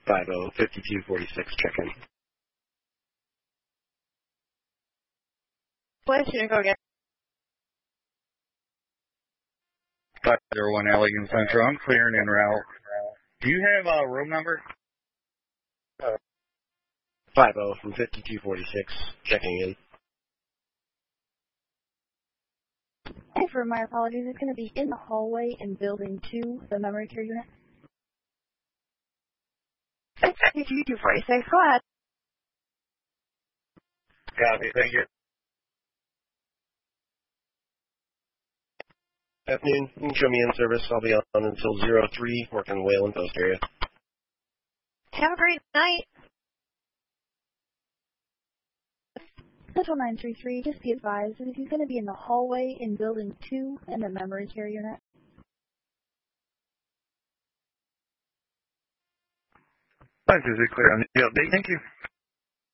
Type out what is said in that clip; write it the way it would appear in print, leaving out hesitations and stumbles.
505246, check-in. Flight student, go again. 501 Allegan Central, I'm clearing en route. Do you have a room number? 50 from 5246, checking in. And for my apologies, it's going to be in the hallway in Building 2, the memory care unit. 5246, go ahead. Copy, thank you. Afternoon, you can show me in service. I'll be on until 03, working the Wayland Post area. Have a great night. Central 933, just be advised that he's going to be in the hallway in Building 2 in the memory care unit. This is clear on the update. Thank you.